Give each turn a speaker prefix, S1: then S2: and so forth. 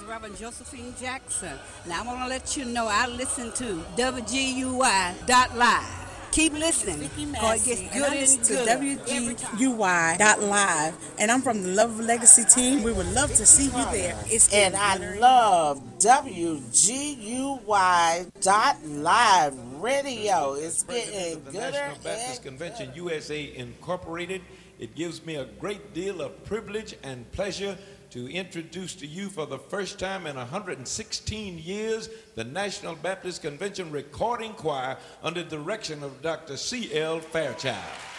S1: Reverend Josephine Jackson. Now I want to let you know I listen to WGUY.live. Keep listening, because it gets
S2: And
S1: good
S2: I listen
S1: and
S2: to
S1: good.
S2: WGUY.live, and I'm from the Love Legacy team. We would love to see you there. It's
S3: And I love WGUY.live radio. It's getting
S4: President of the
S3: gooder
S4: National Baptist
S3: and
S4: Convention
S3: gooder.
S4: USA Incorporated. It gives me a great deal of privilege and pleasure to introduce to you for the first time in 116 years the National Baptist Convention Recording Choir under the direction of Dr. C.L. Fairchild.